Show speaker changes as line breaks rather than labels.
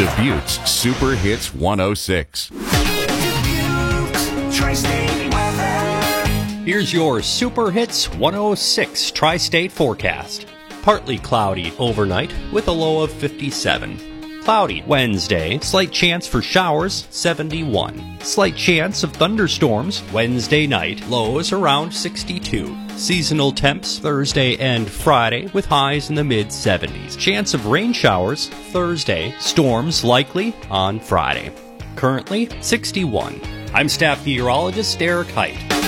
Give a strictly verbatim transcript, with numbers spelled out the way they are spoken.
Dubuque's Super Hits one oh six.
Here's your Super Hits one oh six Tri-State forecast. Partly cloudy overnight with a low of fifty-seven. Cloudy Wednesday, slight chance for showers, seventy-one. Slight chance of thunderstorms Wednesday night, lows around sixty-two. Seasonal temps Thursday and Friday with highs in the mid seventies. Chance of rain showers Thursday, storms likely on Friday. Currently sixty-one. I'm staff meteorologist Eric Height.